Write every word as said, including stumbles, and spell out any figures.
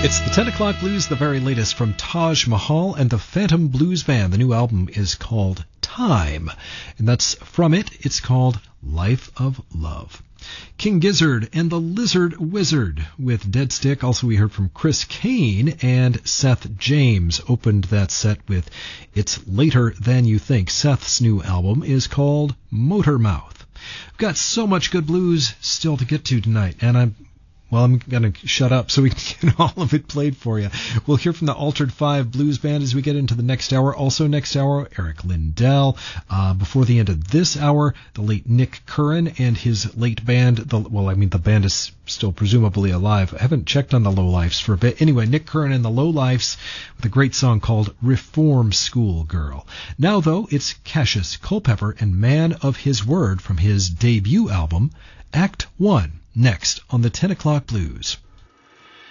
It's the ten o'clock Blues, the very latest from Taj Mahal and the Phantom Blues Band. The new album is called Time, and that's from it. It's called Life of Love. King Gizzard and the Lizard Wizard with Dead Stick. Also, we heard from Chris Kane, and Seth James opened that set with It's Later Than You Think. Seth's new album is called Motor Mouth. We've got so much good blues still to get to tonight, and I'm Well, I'm going to shut up so we can get all of it played for you. We'll hear from the Altered Five Blues Band as we get into the next hour. Also next hour, Eric Lindell. Uh, before the end of this hour, the late Nick Curran and his late band. The, well, I mean, the band is still presumably alive. I haven't checked on the Lowlifes for a bit. Anyway, Nick Curran and the Lowlifes with a great song called Reform School Girl. Now, though, it's Cassius Culpepper and Man of His Word from his debut album, Act One. Next on the ten o'clock Blues.